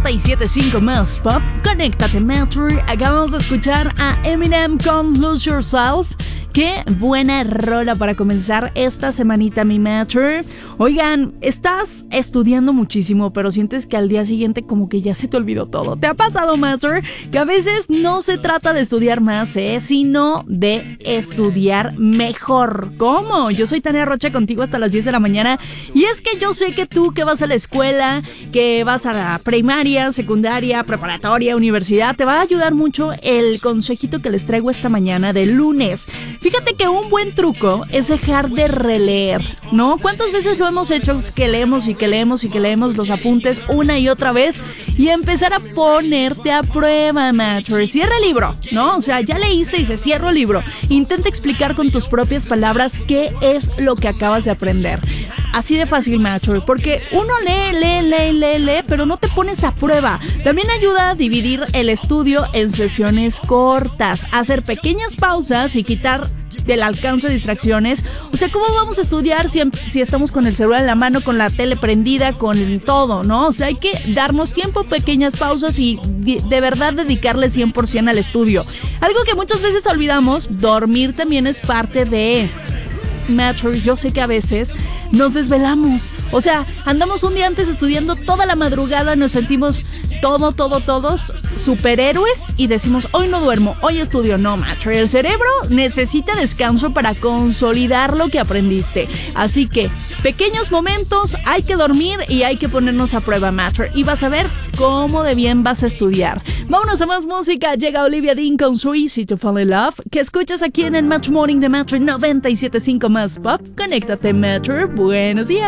97.5 más pop. Conéctate, Metro. Acabamos de escuchar a Eminem con Lose Yourself. Qué buena rola para comenzar esta semanita, mi Metro. Oigan, estás estudiando muchísimo, pero sientes que al día siguiente como que ya se te olvidó todo. ¿Te ha pasado, Metro? Que a veces no se trata de estudiar más, sino de estudiar mejor. ¿Cómo? Yo soy Tania Rocha, contigo hasta las 10 de la mañana. Y es que yo sé que tú que vas a la escuela, que vas a la primaria, secundaria, preparatoria, universidad, te va a ayudar mucho el consejito que les traigo esta mañana de lunes. Fíjate que un buen truco es dejar de releer, ¿no? ¿Cuántas veces lo hemos hecho? Que leemos y que leemos y que leemos los apuntes una y otra vez y empezar a ponerte a prueba, Matcher. Cierra el libro, ¿no? O sea, ya leíste y se cierra el libro. Intenta explicar con tus propias palabras qué es lo que acabas de aprender. Así de fácil, Matcher, porque uno lee, pero no te pones a prueba. También ayuda a dividir el estudio en sesiones cortas, hacer pequeñas pausas y quitar del alcance de distracciones. O sea, ¿cómo vamos a estudiar si estamos con el celular en la mano, con la tele prendida, con todo, ¿no? O sea, hay que darnos tiempo, pequeñas pausas y de verdad dedicarle 100% al estudio. Algo que muchas veces olvidamos, dormir también es parte de... Metro, yo sé que a veces nos desvelamos, o sea, andamos un día antes estudiando toda la madrugada, nos sentimos todos superhéroes y decimos, hoy no duermo, hoy estudio. No, Metro, el cerebro necesita descanso para consolidar lo que aprendiste, así que pequeños momentos, hay que dormir y hay que ponernos a prueba, Metro, y vas a ver cómo de bien vas a estudiar. Vámonos a más música. Llega Olivia Dean con So Easy to Fall in Love, que escuchas aquí en el Match Morning de Metro 97.5 más pop. Conéctate, Metro. Buenos días.